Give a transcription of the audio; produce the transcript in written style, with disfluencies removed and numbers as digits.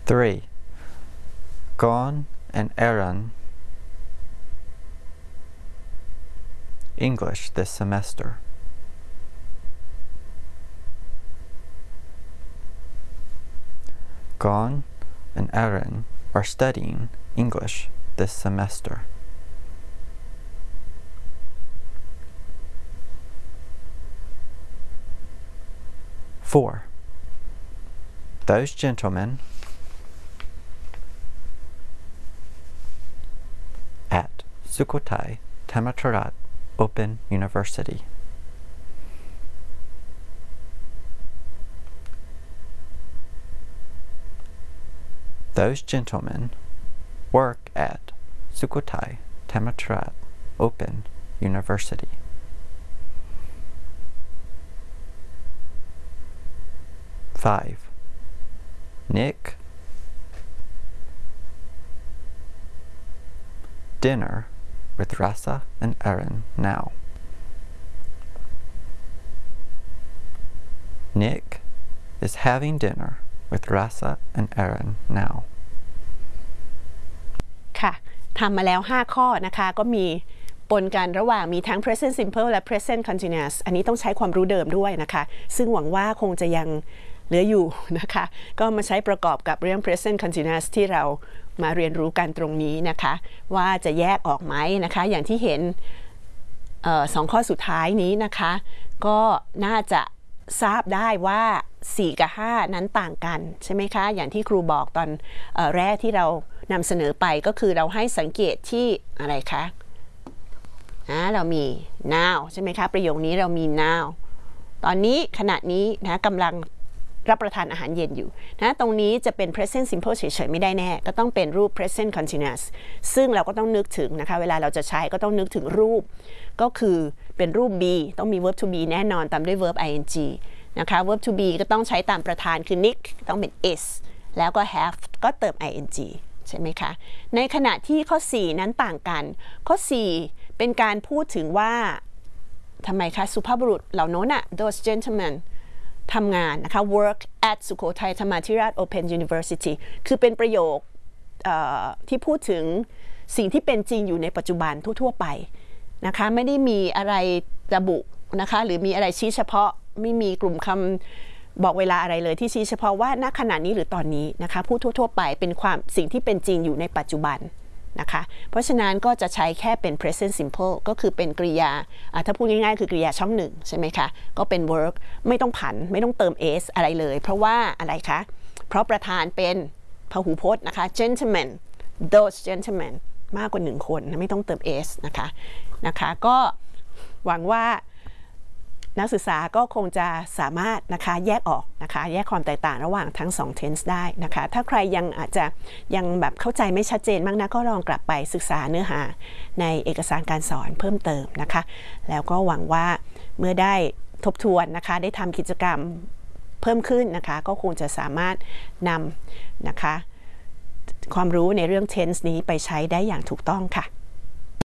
3. Gone and Aaron English this semester. Gone and Aaron are studying English this semester. Four. Those gentlemen at Sukhothai Thammasat Open University. Those gentlemen work at Sukhothai Thammasat Open University. 5. Nick dinner with Rasa and Aaron now. Nick is having dinner with Rasa and Aaron now. ค่ะทำมาแล้ว5ข้อนะคะก็มีปนกันระหว่างมีทั้ง present simple และ present continuous อันนี้ต้องใช้ความรู้เดิมด้วยนะคะซึ่งหวังว่าคงจะยังเหลืออยู่นะคะก็มาใช้ประกอบกับเรื่อง present continuous ที่เรามาเรียนรู้กันตรงนี้นะคะว่าจะแยกออกไหมนะคะอย่างที่เห็น2 ข้อสุดท้ายนี้นะคะก็น่าจะทราบได้ว่า4 กับ 5นั้นต่างกันใช่ไหมคะอย่างที่ครูบอกตอนแรกที่เรานำเสนอไปก็คือเราให้สังเกตที่อะไรคะเรามี now ใช่ไหมคะประโยคนี้เรามี now ตอนนี้ขณะนี้นะกำลังรับประทานอาหารเย็นอยู่นะตรงนี้จะเป็น present simple เฉยๆไม่ได้แน่ก็ต้องเป็นรูป present continuous ซึ่งเราก็ต้องนึกถึงนะคะเวลาเราจะใช้ก็ต้องนึกถึงรูปก็คือเป็นรูป be ต้องมี verb to be แน่นอนตามด้วย verb ing นะคะ verb to be ก็ต้องใช้ตามประธานคือ Nick ต้องเป็น is แล้วก็ have ก็เติม ing ใช่ไหมคะในขณะที่ข้อ4นั้นต่างกันข้อ4เป็นการพูดถึงว่าทำไมคะสุภาพบุรุษเหล่านั้นน่ะ those gentlemen ทำงานนะคะ work at Sukhothai Thammasat Open University คือเป็นประโยคที่พูดถึงสิ่งที่เป็นจริงอยู่ในปัจจุบันทั่วๆไปนะคะไม่ได้มีอะไรระบุนะคะหรือมีอะไรชี้เฉพาะไม่มีกลุ่มคำบอกเวลาอะไรเลยที่ชี้เฉพาะว่าณขณะนี้หรือตอนนี้นะคะพูดทั่วๆไปเป็นความสิ่งที่เป็นจริงอยู่ในปัจจุบันนะคะเพราะฉะนั้นก็จะใช้แค่เป็น present simple ก็คือเป็นกริยาถ้าพูดง่ายๆคือกริยาช่อง1ใช่ไหมคะก็เป็น work ไม่ต้องผันไม่ต้องเติม s อะไรเลยเพราะว่าอะไรคะเพราะประธานเป็นพหูพจน์นะคะ gentlemen those gentlemen มากกว่า1 คนไม่ต้องเติม s นะคะก็หวังว่านักศึกษาก็คงจะสามารถนะคะแยกออกนะคะแยกความแตกต่างระหว่างทั้ง2 tense ได้นะคะถ้าใครยังอาจจะยังแบบเข้าใจไม่ชัดเจนมากนะก็ลองกลับไปศึกษาเนื้อหาในเอกสารการสอนเพิ่มเติมนะคะแล้วก็หวังว่าเมื่อได้ทบทวนนะคะได้ทำกิจกรรมเพิ่มขึ้นนะคะก็คงจะสามารถนำนะคะความรู้ในเรื่อง tense นี้ไปใช้ได้อย่างถูกต้องค่ะ